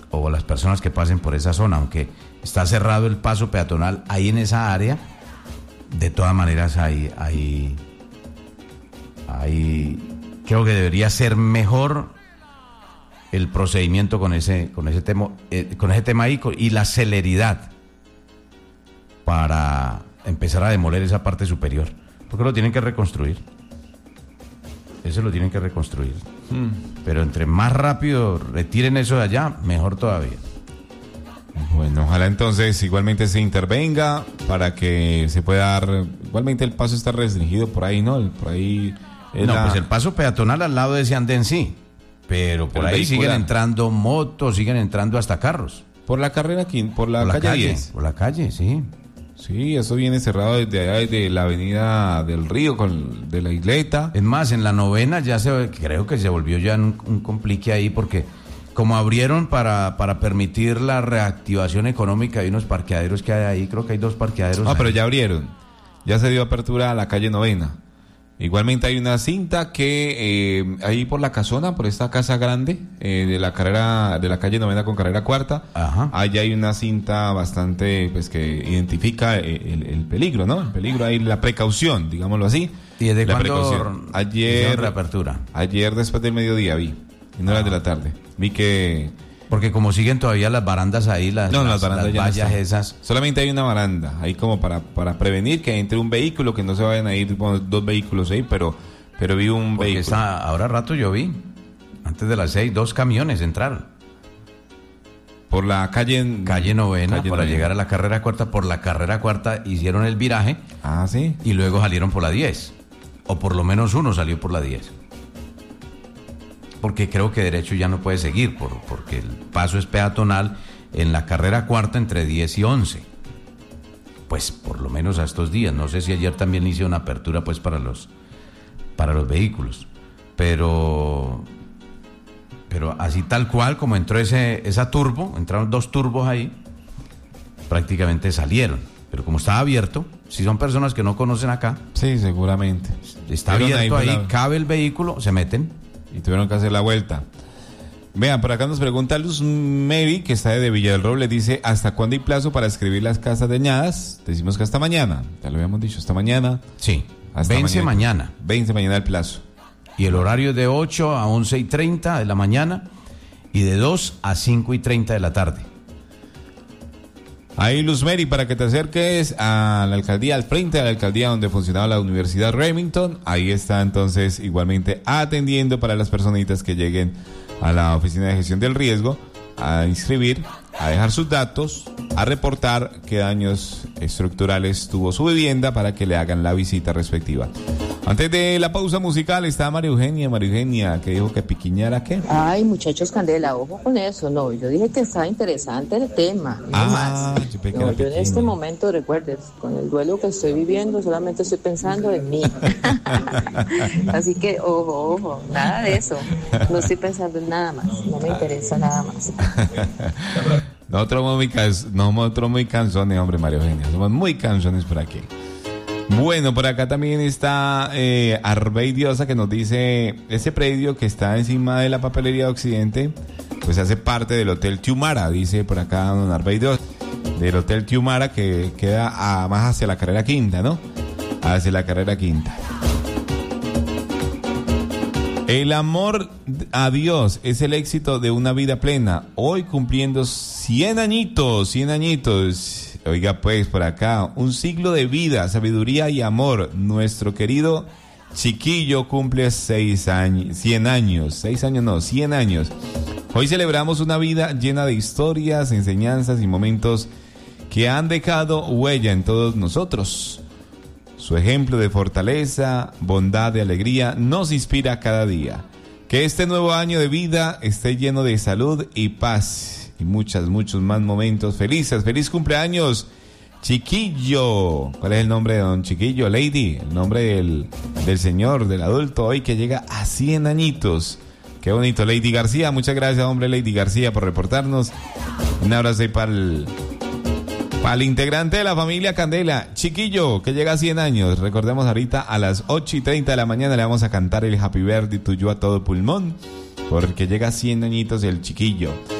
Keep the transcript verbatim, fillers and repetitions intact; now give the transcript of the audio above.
o las personas que pasen por esa zona, aunque está cerrado el paso peatonal ahí en esa área, de todas maneras hay, hay, hay creo que debería ser mejor el procedimiento con ese, con ese tema, eh, con ese tema ahí y la celeridad para empezar a demoler esa parte superior, porque lo tienen que reconstruir. Eso lo tienen que reconstruir. Hmm. Pero entre más rápido retiren eso de allá, mejor todavía. Bueno, ojalá entonces igualmente se intervenga para que se pueda dar. Igualmente el paso está restringido por ahí, ¿no? Por ahí. No, la... pues el paso peatonal al lado de ese andén sí. Pero por el ahí vehicular. Siguen entrando motos, siguen entrando hasta carros. Por la carrera aquí, por la, por calle, la calle diez. Por la calle, sí. Sí, eso viene cerrado desde allá, desde la avenida del Río, con, de la isleta. Es más, en la novena ya se, creo que se volvió ya un, un complique ahí, porque como abrieron para, para permitir la reactivación económica de unos parqueaderos que hay ahí, creo que hay dos parqueaderos. Ah, ahí. Pero ya abrieron, ya se dio apertura a la calle novena. Igualmente hay una cinta que eh, ahí por la casona, por esta casa grande eh, de la carrera de la calle novena con carrera cuarta, ajá, allá hay una cinta bastante pues que identifica el, el peligro, ¿no? El peligro ahí, la precaución, digámoslo así. ¿Y desde la cuándo precaución. Ayer reapertura? Ayer después del mediodía vi, en horas ah. de la tarde, vi que porque como siguen todavía las barandas ahí, las, no, las, las, las vallas no esas. Solamente hay una baranda, ahí como para, para prevenir que entre un vehículo, que no se vayan a ir bueno, dos vehículos ahí, pero, pero vi un porque vehículo. Está, ahora rato yo vi, antes de las seis, dos camiones entraron. Por la calle... Calle novena, calle para novena. llegar a la carrera cuarta, por la carrera cuarta hicieron el viraje. Ah, sí. Y luego salieron por la diez. O por lo menos uno salió por la diez. Porque creo que derecho ya no puede seguir, por, porque el paso es peatonal en la carrera cuarta entre diez y once. Pues por lo menos a estos días. No sé si ayer también hice una apertura pues para los, para los vehículos. Pero, pero así tal cual como entró ese, esa turbo, entraron dos turbos ahí, prácticamente salieron. Pero como estaba abierto, si son personas que no conocen acá. Sí, seguramente. Está abierto ahí, ahí cabe el vehículo, se meten. Y tuvieron que hacer la vuelta. Vean, por acá nos pregunta Luz Mary, que está de Villa del Roble, dice, ¿hasta cuándo hay plazo para escribir las casas dañadas? Decimos que hasta mañana, ya lo habíamos dicho, hasta mañana. Sí, hasta vence mañana. mañana. Vence mañana el plazo. Y el horario es de ocho a once y treinta de la mañana y de dos a cinco y treinta de la tarde. Ahí, Luz Mary, para que te acerques a la alcaldía, al frente de la alcaldía donde funcionaba la Universidad Remington, ahí está entonces igualmente atendiendo para las personitas que lleguen a la oficina de gestión del riesgo, a inscribir, a dejar sus datos, a reportar qué daños estructurales tuvo su vivienda para que le hagan la visita respectiva. Antes de la pausa musical está María Eugenia, María Eugenia, que dijo que piquiñara qué. Ay, muchachos, Candela, ojo con eso. No, yo dije que estaba interesante el tema, no ah, más. Yo, no, yo en este momento, recuerdes, con el duelo que estoy viviendo, solamente estoy pensando en mí. Así que, ojo, ojo, nada de eso. No estoy pensando en nada más, no me interesa nada más. Nosotros somos muy, cans- nosotros muy canzones, hombre, María Eugenia. Somos muy canzones por aquí. Bueno, por acá también está eh, Arbey Diosa, que nos dice, ese predio que está encima de la papelería de Occidente, pues hace parte del Hotel Tiumara, dice por acá don Arbey Diosa, del Hotel Tiumara, que queda a, más hacia la carrera quinta, ¿no? Hacia la carrera quinta. El amor a Dios es el éxito de una vida plena. Hoy cumpliendo cien añitos, cien añitos. Oiga pues, por acá, un siglo de vida, sabiduría y amor. Nuestro querido Chiquillo cumple seis años, cien años, seis años no, cien años. Hoy celebramos una vida llena de historias, enseñanzas y momentos que han dejado huella en todos nosotros. Su ejemplo de fortaleza, bondad y alegría nos inspira cada día. Que este nuevo año de vida esté lleno de salud y paz. Y muchos, muchos más momentos felices. ¡Feliz cumpleaños, Chiquillo! ¿Cuál es el nombre de don Chiquillo? Lady, el nombre del, del señor, del adulto hoy que llega a cien añitos. Qué bonito, Lady García. Muchas gracias, hombre, Lady García, por reportarnos. Un abrazo ahí para el, para el integrante de la familia Candela, Chiquillo, que llega a cien años. Recordemos ahorita a las ocho y treinta de la mañana le vamos a cantar el Happy Birthday to you a todo pulmón, porque llega a cien añitos el Chiquillo.